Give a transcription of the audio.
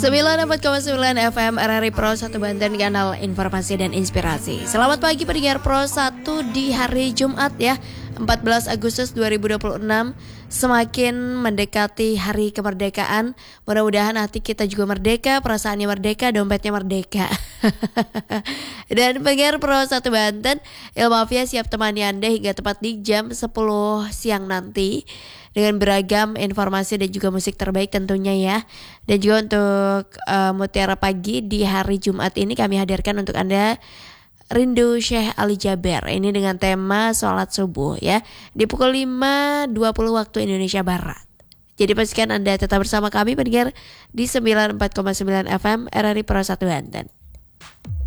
94,9 FM RRI Pro 1 Banten, kanal informasi dan inspirasi. Selamat pagi pendengar Pro 1 di hari Jumat ya, 14 Agustus 2026. Semakin mendekati hari kemerdekaan. Mudah-mudahan hati kita juga merdeka, perasaannya merdeka, dompetnya merdeka. Dan pendengar Pro 1 Banten, Ilmafia siap temani Anda hingga tepat di jam 10 siang nanti dengan beragam informasi dan juga musik terbaik tentunya ya. Dan juga untuk Mutiara Pagi di hari Jumat ini kami hadirkan untuk Anda Rindu Syekh Ali Jaber. Ini dengan tema sholat subuh ya, di pukul 5.20 waktu Indonesia Barat. Jadi pastikan Anda tetap bersama kami pendengar di 94,9 FM RRI Pro 1 Banten.